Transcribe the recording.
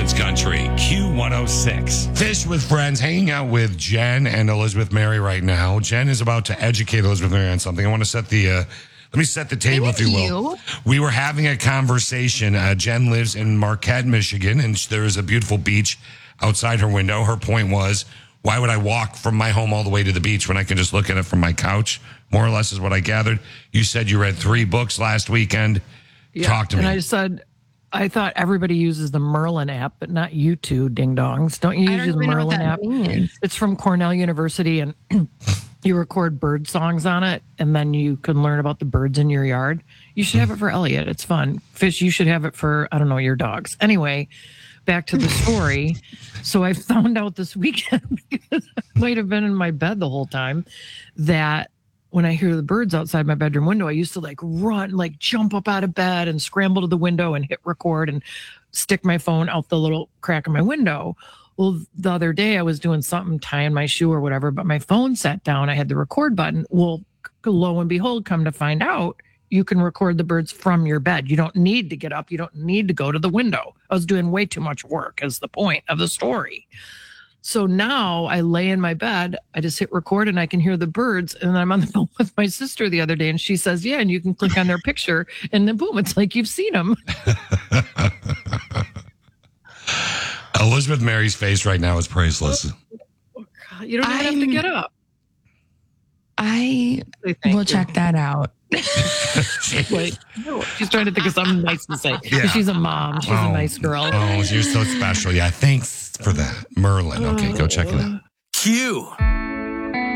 Wilson's Country, Q106. Fish with Friends, hanging out with Jen and Elizabeth Mary right now. Jen is about to educate Elizabeth Mary on something. I want to set the let me set the table, if you will. We were having a conversation. Jen lives in Marquette, Michigan, and there is a beautiful beach outside her window. Her point was, why would I walk from my home all the way to the beach when I can just look at it from my couch? More or less is what I gathered. You said you read 3 books last weekend. Yeah, Talk to me. And I said, I thought everybody uses the Merlin app, but not you two ding-dongs. Don't you use the Merlin app? It's from Cornell University, and you record bird songs on it, and then you can learn about the birds in your yard. You should have it for Elliot. It's fun. Fish, you should have it for, I don't know, your dogs. Anyway, back to the story. So I found out this weekend, because I might have been in my bed the whole time, that when I hear the birds outside my bedroom window, I used to run, jump up out of bed and scramble to the window and hit record and stick my phone out the little crack of my window. Well, the other day I was doing something, tying my shoe or whatever, but my phone sat down. I had the record button. Well, lo and behold, come to find out, you can record the birds from your bed. You don't need to get up. You don't need to go to the window. I was doing way too much work, is the point of the story. So now I lay in my bed, I just hit record and I can hear the birds. And I'm on the phone with my sister the other day and she says, yeah, and you can click on their picture and then boom, it's like you've seen them. Elizabeth Mary's face right now is priceless. You don't even have to get up. I will check that out. She's trying to think of something nice to say. Yeah. She's a mom. She's a nice girl. Oh, you're so special. Yeah, thanks for that. Merlin. Okay, go check it out. Q.